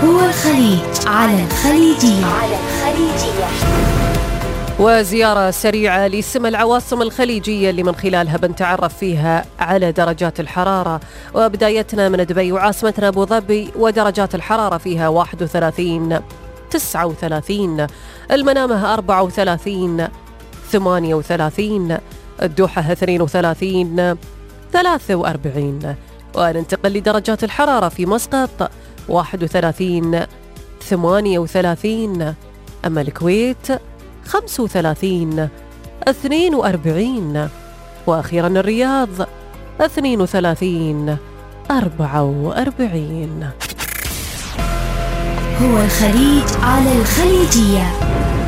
هو الخليج على الخليجية. وزيارة سريعة لسمى العواصم الخليجية اللي من خلالها بنتعرف فيها على درجات الحرارة، وبدايتنا من دبي وعاصمتنا أبو ظبي، ودرجات الحرارة فيها 31 39، المنامة 34 38، الدوحة 32 43. وننتقل لدرجات الحرارة في مسقط 31 38، أما الكويت 35 42، وأخيرا الرياض 32 44. هو الخليج على الخليجية.